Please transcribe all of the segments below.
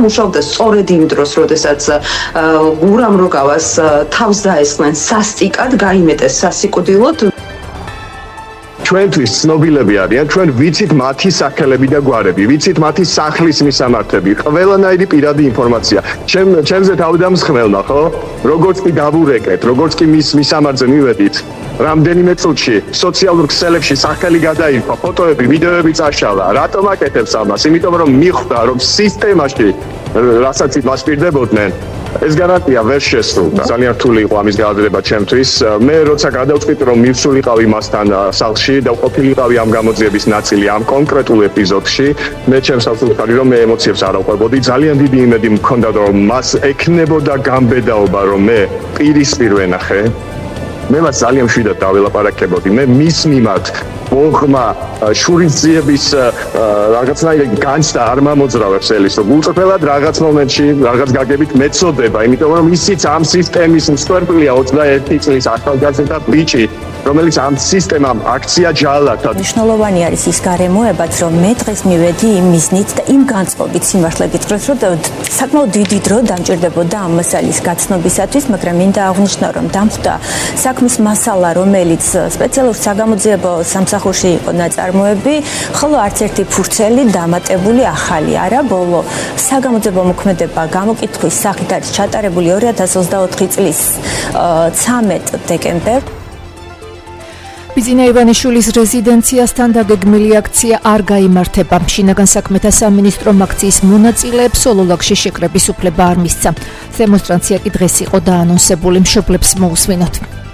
მუშაობდა სწორედ იმ დროს, როდესაც გურამ როგავას თავს დაესხნენ სასტიკად, გაიმეტეს სასიკვდილოდ. ჩვენთვის ცნობილები არიან, ჩვენ ვიცით მათი სახელები და გვარები, ვიცით მათი სახლის მისამართები, ყველანაირი პირადი ინფორმაცია. ჩემზე თავდამსხმელმა, ხო? როგორც კი დავურეკეთ, როგორც კი მის მისამართზე მივედით, რამდენიმე წუთში სოციალურ ქსელებში სახელი გადაირქვა, ფოტოები, ვიდეოები წაშალა. რატომ აკეთებს ამას? იმიტომ რომ მიხვდა, რომ სისტემაში, რასაც მას პირდებოდნენ, ეს გარანტია ვერ შესრულდა. ძალიან რთული იყო ამის გააზრება ჩემთვის. მე როცა გადავწყვიტე რომ მივსულიყავი მასთან სახლში და ყოფილიყავი ამ გამოძიების ნაწილი ამ კონკრეტულ ეპიზოდში, მე ჩემს ავსულხარი რომ მე ემოციებს არ ავყვებოდი. ძალიან დიდი იმედი მქონდა რომ მას ექნებოდა გამბედაობა რომ მე პირისპირ ვენახე. მე მას ძალიან მშვიდად დაველაპარაკებოდი. მე მის მიმართ ბოღმა შურისძიების რაღაცნაირი განცდა არ მომოძრავებს ელის, რომ უწრფელად რაღაც მომენტში რაღაც გაგებით მეწოდება, იმიტომ რომ ისიც ამ სისტემის მსხვერპლია 21 წლის ახალგაზრდა ბიჭი, რომელიც ამ სისტემამ აქცია ჯალათად. მნიშვნელოვანი არის ის გარემოებაც, რომ მე დღეს მივედი იმ მიზნით და იმ განწყობით სიმართლე გითხრათ, რომ საკმაოდ დიდი დრო დამჭირდებოდა ამ მასალის გაცნობისათვის, მაგრამ მინდა აღვნიშნო, რომ დამხვდა საქმის მასალა, რომელიც სპეციალურ საგამოძიებო სამსახურში იყო ნაწარმოები, ხოლო არც ერთი ფურცელი დამატებული ახალი არა. ბოლო საგამოძიებო მოქმედება გამოკითხვის სახით არის ჩატარებული 2024 წლის 13 დეკემბერს. ბიძინა ივანიშვილის რეზიდენციასთან დაგეგმილი აქცია არ გაიმართება. შინაგან საქმეთა სამინისტრომ აქციის მონაწილეებს ოლოლაკში შეკრების უფლება არ მისცა. დემონსტრაცია კი დღეს იყო დაანონსებული, მშობლებს მოусმინოთ.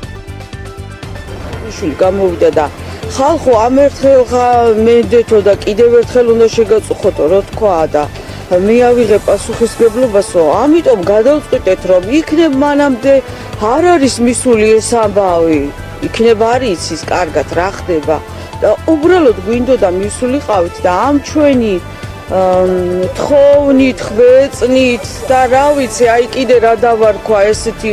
შვილი გამოვიდა და ხალხო ამ ერთხელ მენდეთო და კიდევ ერთხელ უნდა შეგაწუხოთო, რო თქვა და მე ავიღე პასუხისმგებლობასო, ამიტომ გადავწყვიტეთ რომ იქნებ მანამდე არ არის მისული ეს ამბავი. იქნება არის ის კარგად რა ხდება და უბრალოდ გვინდოდა მისულიყავით და ამ ჩვენი თხოვნით, ხვეწნით და რა ვიცი, აი კიდე რა დავარქვა ესეთი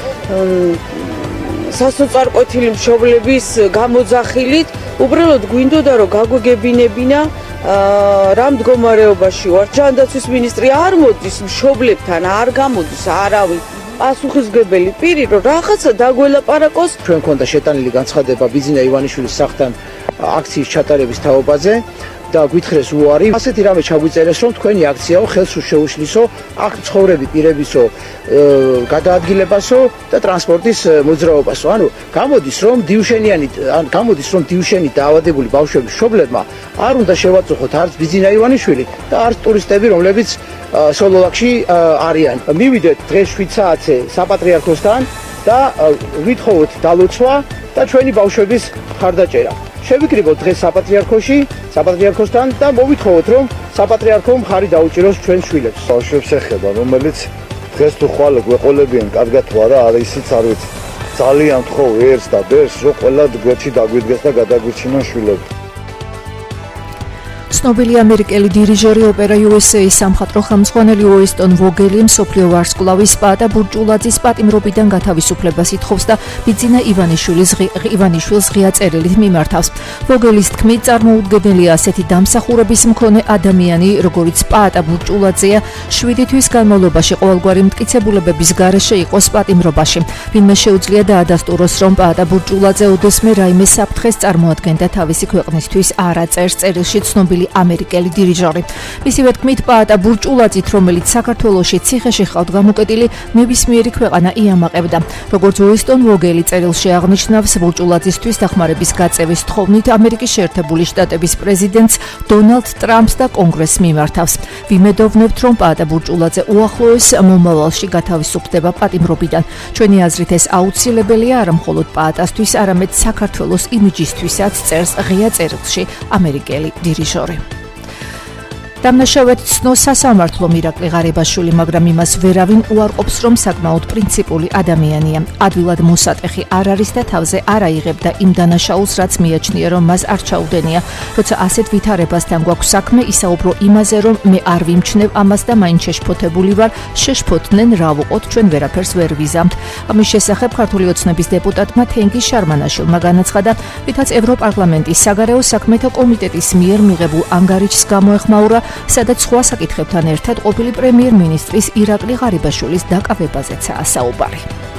სასოწარკვეთილი მშობლების გამოძახილით, უბრალოდ გვინდოდა რომ გაგვეგებინებინა რა მდგომარეობაში ვარ. ჯანდაცვის მინისტრი არ მოდის მშობლებთან, არ გამოდის არავინ. პასუხისმგებელი პირი რომ რაღაცა დაგველაპარაკოს. ჩვენ მქონდა შეტანილი განცხადება ბიძინა ივანიშვილის სახლთან აქციის ჩატარების თაობაზე და გვითხრეს უარი. ასეთი რამე ჩაგვიწერეს რომ თქვენი აქციაო ხელს უშეუშლისო, აქ ცხოვრები პირებისო გადაადგილებასო და ტრანსპორტის მოძრაობასო. ანუ გამოდის რომ დიუშენი დაავადებული ბავშვების მშობლებმა არ უნდა შევაწუხოთ არც ბიძინა ივანიშვილი და არც ტურისტები, რომლებიც სოლოლაკში არიან. მივიდეთ დღეს 7 საათზე საპატრიარქოსთან და ვითხოვოთ დალოცვა და ჩვენი ბავშვების მხარდაჭერა. შევიკრიბოთ დღეს საპატრიარქოსთან და მოვითხოვოთ რომ საპატრიარქომ მხარი დაუჭიროს ჩვენ შვილებს. ბავშვებს ეხება, რომელიც დღეს თუ ხვალ გვეყოლებიან, კარგად თუ არა, ისიც არ ვიცი. ძალიან თხოვ ერს და ბერს, რომ ყველა გვერდში დაგვიდგეს და გადაგვირჩინონ შვილები. ცნობილი ამერიკელი დირიჟორი ოპერა USA-ის სამხატვრო ხელმძღვანელი უესტონ ვოგელი მსოფლიო ვარსკვლავის პაატა ბურჭულაძის პატიმრობიდან გათავისუფლებას ითხოვს და ბიძინა ივანიშვილს ღია წერილით მიმართავს. ვოგელის თქმით, წარმოუდგენელია ასეთი დამსახურების მქონე ადამიანი, როგორიც პაატა ბურჭულაძეა, 7 თვის განმავლობაში ყოველგვარი მტკიცებულებების გარეშე იყოს პატიმრობაში. ვინმე შეუძლია დაადასტუროს, რომ პაატა ბურჭულაძე ოდესმე რაიმე საფრთხეს წარმოადგენდა თავისი ქვეყნისთვის, არა წერს წერილში ცნობილი ამერიკელი დირიჟორი. მისივე თქმით, პაატა ბურჭულაძით, რომელიც საქართველოში ციხეში ხავთ გამოკეტილი, ნებისმიერი ქვეყანა იამაყებდა. როგორც უესტონ ვოგელი წერილში აღნიშნავს, ბურჭულაძისთვის დახმარების გაწევის თხოვნით ამერიკის შეერთებული შტატების პრეზიდენტს დონალდ ტრამპს და კონგრესს მიმართავს. ვიმედოვნებთ, რომ პაატა ბურჭულაძე უახლოეს მომავალში გათავისუფლდება პატიმრობიდან. ჩვენი აზრით ეს აუცილებელია არა მხოლოდ პაატასთვის, არამედ საქართველოს იმიჯისთვისაც, წერს ღია წერილში ამერიკელი დირიჟორი. დამნაშავედ ცნო სასამართლო მირაკლი ღარიბაშვილი, მაგრამ იმას ვერავინ უარყოფს, რომ საკმაოდ პრინციპული ადამიანია. ადვილად მოსატეხი არ არის და თავზე არ აიღებდა იმ დანაშაულს, რაც მიაჩნია, რომ მას არ ჩაუდენია. როცა ასეთ ვითარებასთან გვაქვს საქმე, ისაუბრო იმაზე, რომ მე არ ვიმჩნევ ამას და მაინც შეშფოთებული ვარ, შეშფოთდნენ, რა ვუყოთ, ჩვენ ვერაფერს ვერ ვიზამთ. ამის შესახებ ქართული ოცნების დეპუტატმა თენგიზ შარმანაშვილმა განაცხადა, რითაც ევროპარლამენტის საგარეო საქმეთა კომიტეტის მიერ მიღებულ ანგარიშს გამოეხმაურა, სადაც სხვა საკითხებთან ერთად ყოფილი პრემიერ-მინისტრის ირაკლი ღარიბაშვილის დაკავებაზეცაა საუბარი.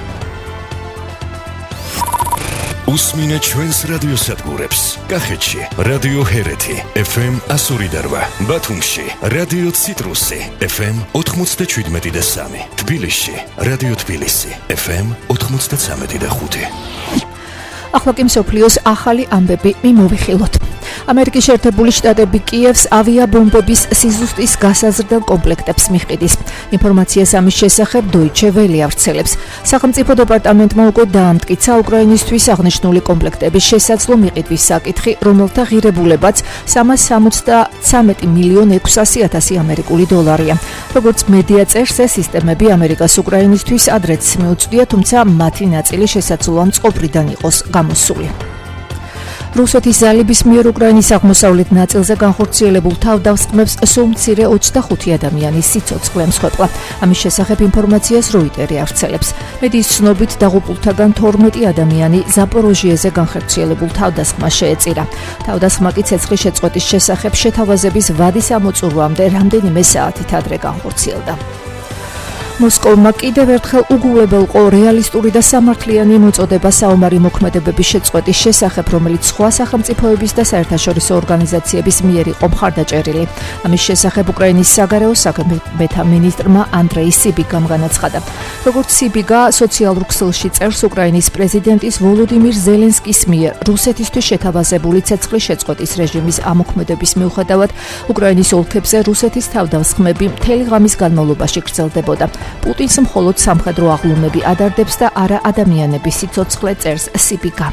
უსმინეთ ჩვენს რადიოსადგურებს. კახეთში რადიო ჰერეთი FM 102.8, ბათუმში რადიო ციტრუსი FM 97.3, თბილისში რადიო თბილისი FM 93.5. ახლა კი მსოფლიოს ახალი ამბები მიმოვიხილოთ. ამერიკის შეერთებული შტატები კიევს ავიაბომბების სიზუსტის გასაზრდელ კომპლექტებს მიჰყიდის. ინფორმაციას ამის შესახებ Deutsche Welle ავრცელებს. სახელმწიფო დეპარტამენტმა უკვე დაამტკიცა უკრაინისთვის აღნიშნული კომპლექტების შესაძლო მიყიდვის საკითხი, რომელთა ღირებულებაც 373 მილიონ 600.000 ამერიკული დოლარია. როგორც მედია წერს, ეს სისტემები ამერიკას უკრაინისთვის ადრეც მიუწვდია, თუმცა მათი ნაწილი შესაძლოა მწყობრიდან იყოს გამოსული. რუსეთის ძალების მიერ უკრაინის აღმოსავლეთ ნაწილზე განხორციელებულ თავდასხმებს სულ მცირე 25 ადამიანის სიცოცხლე მსხვერპლა. ამის შესახებ ინფორმაციას როიტერი ავრცელებს. მედიის ცნობით დაღუპულთაგან 12 ადამიანი ზაპოროჟიეზე განხორციელებულ თავდასხმას შეეწირა. თავდასხმა კი ცეცხლის შეწყვეტის შესახებ შეთავაზების ვადის ამოწურვამდე რამდენიმე საათით ადრე განხორციელდა. მოსკოვმა კიდევ ერთხელ უგულებელყო რეალისტური და სამართლიანი მოწოდება საომარი მოქმედებების შეწყვეტის შესახებ, რომელიც სხვა სახელმწიფოების და საერთაშორისო ორგანიზაციების მიერ იყო მხარდაჭერილი. ამის შესახებ უკრაინის საგარეო საქმეთა მინისტრმა ანდრეი სიბიგამ განაცხადა. როგორც სიბიგა სოციალურ ქსელში წერს, უკრაინის პრეზიდენტის ვოლოდიმირ ზელენსკის მიერ რუსეთისთვის შეთავაზებული ცეცხლის შეწყვეტის რეჟიმის ამოქმედების მიუხედავად, უკრაინის ოლქებზე რუსეთის თავდასხმები მთელი ღამის განმავლობაში გრძელდებოდა. პუტინს მხოლოდ სამხედრო აღლუმები ადარდებს და არა ადამიანების სიცოცხლე, წერს სიბიგა.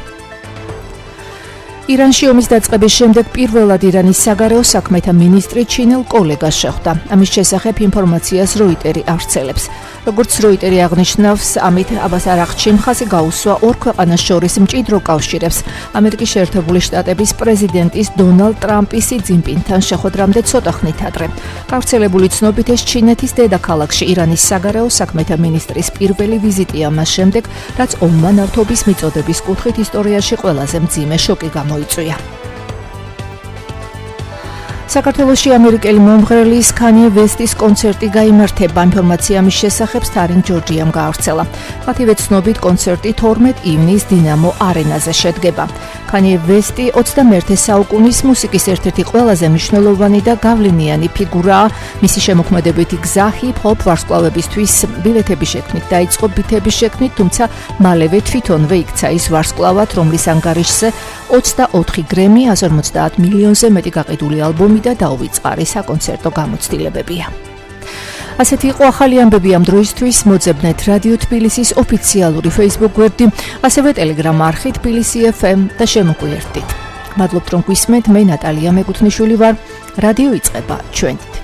ირანში ომის დაწყების შემდეგ პირველად ირანის საგარეო საქმეთა მინისტრი ჩინელ კოლეგას შეხვდა. ამის შესახებ ინფორმაციას როიტერი ავრცელებს. როგორც როიტერი აღნიშნავს, ამით აბას არაღჩი მხაზე გაუსვა ორ ქვეყანას შორის მჭიდრო კავშირებს. ამერიკის შეერთებული შტატების პრეზიდენტის დონალდ ტრამპის სი ძინპინთან შეხვედრამდე ცოტა ხნით ადრე. გავრცელებული ცნობით ეს ჩინეთის დედაქალაქში ირანის საგარეო საქმეთა მინისტრის პირველი ვიზიტია მას შემდეგ, რაც ომმა ნავთობის მიწოდების კუთხით ისტორიაში ყველაზე მძიმე შოკი გამოიწვია. საქართველოში ამერიკელი მომღერლის Kanye West-ის კონცერტი გაიმართება. ინფორმაცია ამის შესახებ სტარინგ ჯორჯიამ გაავრცელა. მათივე ცნობით კონცერტი 12 ივნის დინამო არენაზე შედგება. Kanye West-ი 21 საუკუნის მუსიკის ერთ-ერთი ყველაზე მნიშვნელოვანი და გავლენიანი ფიგურაა. მისი შემოქმედებითი გზა ჰიპ-ჰოპ ვარსკვლავებისთვის ბილეთების შექმნით დაიწყო ბითების შექმნით, თუმცა მალევე თვითონვე იქცა ის ვარსკვლავად, რომლის ანგარიშზე 24 გრემი, 150 მილიონზე მეტი გაყიდული ალბომი და დაუვიწყარი საკონცერტო გამოცდილებებია. ასეთი იყო ახალი ამბები ამ დროისთვის. მოძებნეთ რადიო თბილისის ოფიციალური Facebook გვერდი, ასევე Telegram არხი თბილისი FM და შემოგვიერთდით. მადლობთ რომ გვისმენთ, მე ნატალია მეკუთვნიშვილი ვარ. რადიო იწყება ჩვენით.